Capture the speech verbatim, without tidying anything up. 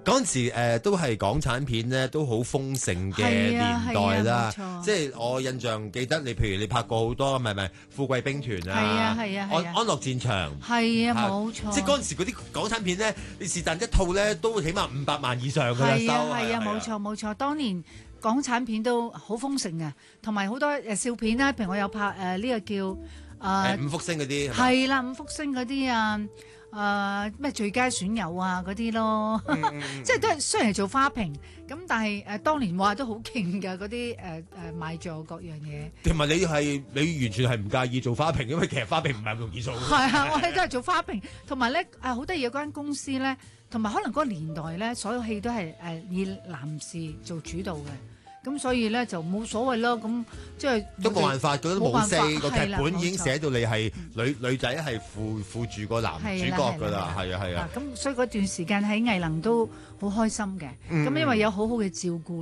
嗰陣時、呃、都係港產片咧，都好豐盛嘅年代啦。即係我印象記得你，譬如你拍過好多，咪咪富貴兵團啊， 係啊係啊係啊安安樂戰場， 係啊冇錯。 即係嗰陣時嗰啲港產片咧，你是但一套咧都起碼五百萬以上㗎啦， 係啊收係啊冇錯冇錯，當年港產片都好豐盛嘅，同埋好多誒笑片啦，譬如我有拍誒呢、呃這個叫誒、呃、 五福星嗰啲係啦，五福星嗰啲啊。誒咩、呃、最佳損友啊嗰啲咯，嗯嗯嗯即係都係雖然係做花瓶，咁但係誒、呃、當年話都好勁㗎嗰啲誒誒賣座各樣嘢。 同埋你係你完全係唔介意做花瓶，因為其實花瓶唔係咁容易做。 係啊，我哋都係做花瓶，同埋咧誒好得意嘅嗰間公司咧，同埋可能嗰個年代咧，所有戲都係誒、呃、以男士做主導嘅。咁所以咧就冇所謂咯，咁即係都冇辦法，佢都冇四個劇本已經寫到你係女女仔係負負住個男主角㗎啦，係啊係啊。 咁所以嗰段時間喺藝能都好開心嘅，咁、嗯、因為有好好嘅照顧。